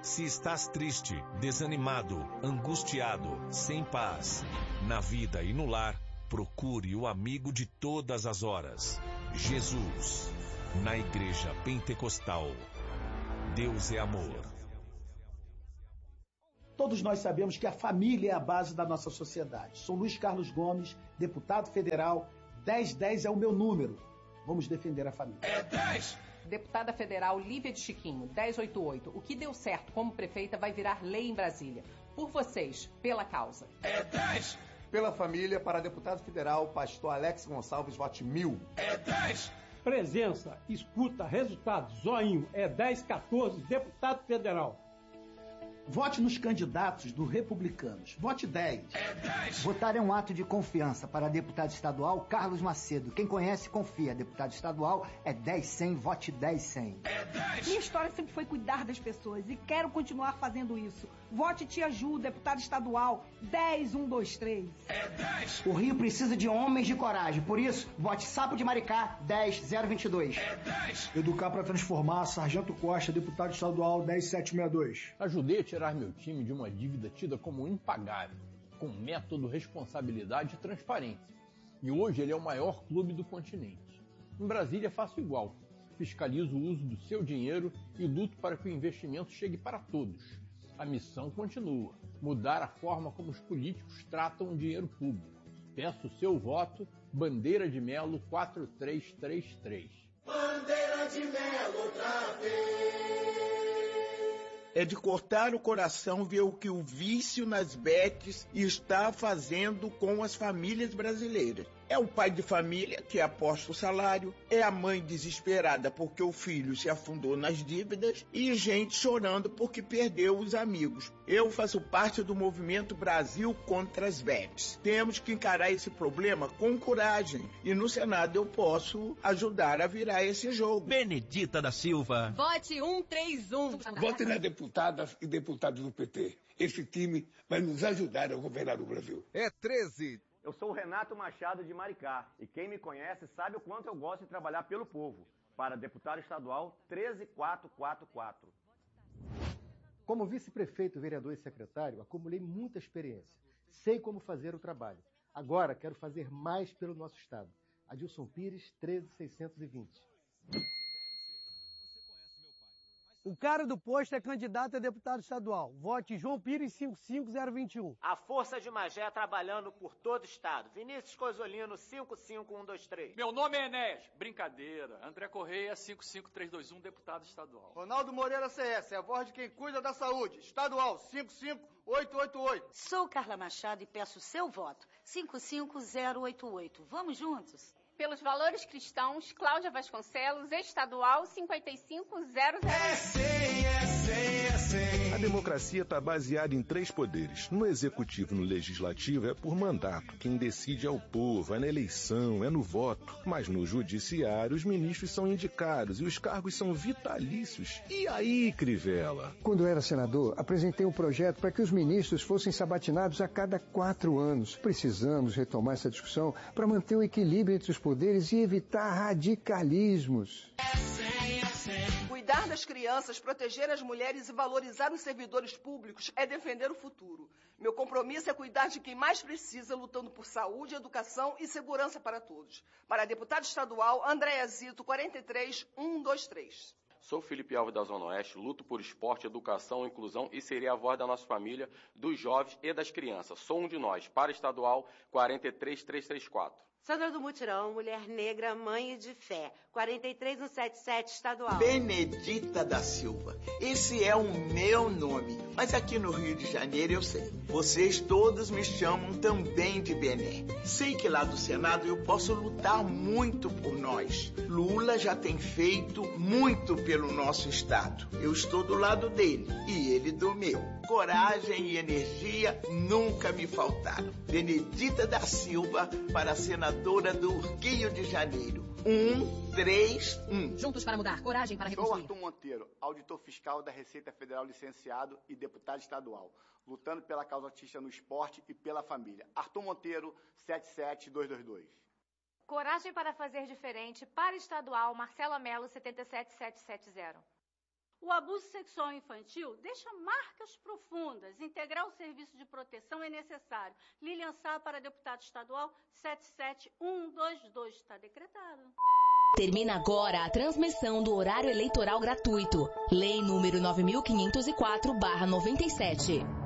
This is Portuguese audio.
Se estás triste, desanimado, angustiado, sem paz, na vida e no lar, procure o amigo de todas as horas, Jesus. Na Igreja Pentecostal. Deus é amor. Todos nós sabemos que a família é a base da nossa sociedade. Sou Luiz Carlos Gomes, deputado federal. 1010 é o meu número. Vamos defender a família. É 10! Deputada federal Lívia de Chiquinho, 1088. O que deu certo como prefeita vai virar lei em Brasília. Por vocês, pela causa. É 10! Pela família, para deputado federal, pastor Alex Gonçalves, vote 1000. É 10! Presença, escuta, resultados, zoinho, é 1014, deputado federal. Vote nos candidatos do Republicanos. Vote 10. É 10. Votar é um ato de confiança para deputado estadual Carlos Macedo. Quem conhece, confia. Deputado estadual é 10-100, vote 10-100. É 10. Minha história sempre foi cuidar das pessoas e quero continuar fazendo isso. Vote Tia Ju, deputado estadual 10123. É 10. O Rio precisa de homens de coragem. Por isso, vote Sapo de Maricá 10022. É 10. Educar para transformar, Sargento Costa, deputado estadual 10762. Ajudei a tirar meu time de uma dívida tida como impagável, com método, responsabilidade e transparência. E hoje ele é o maior clube do continente. Em Brasília faço igual. Fiscalizo o uso do seu dinheiro e luto para que o investimento chegue para todos. A missão continua: mudar a forma como os políticos tratam o dinheiro público. Peço o seu voto, Bandeira de Melo 4333. Bandeira de Melo outra vez. É de cortar o coração ver o que o vício nas bets está fazendo com as famílias brasileiras. É o pai de família que aposta o salário, é a mãe desesperada porque o filho se afundou nas dívidas e gente chorando porque perdeu os amigos. Eu faço parte do movimento Brasil contra as bets. Temos que encarar esse problema com coragem e no Senado eu posso ajudar a virar esse jogo. Benedita da Silva. Vote 131. Vote na deputadas e deputados do PT. Esse time vai nos ajudar a governar o Brasil. É 13. Eu sou o Renato Machado de Maricá e quem me conhece sabe o quanto eu gosto de trabalhar pelo povo. Para deputado estadual 13444. Como vice-prefeito, vereador e secretário, acumulei muita experiência. Sei como fazer o trabalho. Agora quero fazer mais pelo nosso estado. Adilson Pires, 13620. O cara do posto é candidato a deputado estadual. Vote João Pires 55021. A Força de Magé trabalhando por todo o estado. Vinícius Coisolino 55123. Meu nome é Enéas. Brincadeira. André Correia 55321, deputado estadual. Ronaldo Moreira CS, é a voz de quem cuida da saúde. Estadual 55888. Sou Carla Machado e peço seu voto. 55088. Vamos juntos? Pelos valores cristãos, Cláudia Vasconcelos, estadual 5500. A democracia está baseada em 3 poderes. No executivo e no legislativo é por mandato. Quem decide é o povo, é na eleição, é no voto. Mas no judiciário, os ministros são indicados e os cargos são vitalícios. E aí, Crivella? Quando eu era senador, apresentei um projeto para que os ministros fossem sabatinados a cada 4 anos. Precisamos retomar essa discussão para manter o equilíbrio entre os poderes e evitar radicalismos. Cuidar das crianças, proteger as mulheres e valorizar os servidores públicos é defender o futuro. Meu compromisso é cuidar de quem mais precisa, lutando por saúde, educação e segurança para todos. Para deputado estadual, Andréa Zito, 43123. Sou Felipe Alves da Zona Oeste, luto por esporte, educação, inclusão e serei a voz da nossa família, dos jovens e das crianças. Sou um de nós. Para estadual, 43334. Sandra do Mutirão, mulher negra, mãe de fé, 43177, estadual. Benedita da Silva, esse é o meu nome, mas aqui no Rio de Janeiro eu sei. Vocês todos me chamam também de Bené. Sei que lá do Senado eu posso lutar muito por nós. Lula já tem feito muito pelo nosso estado. Eu estou do lado dele e ele do meu. Coragem e energia nunca me faltaram. Benedita da Silva para senadora do Rio de Janeiro. 131. Juntos para mudar, coragem para reconstruir. Sou Arthur Monteiro, auditor fiscal da Receita Federal licenciado e deputado estadual, lutando pela causa autista no esporte e pela família. Arthur Monteiro, 77222. Coragem para fazer diferente. Para estadual, Marcelo Melo, 77770. O abuso sexual infantil deixa marcas profundas. Integrar o serviço de proteção é necessário. Lilian Sá para deputado estadual 77122. Está decretado. Termina agora a transmissão do horário eleitoral gratuito. Lei número 9.504/97.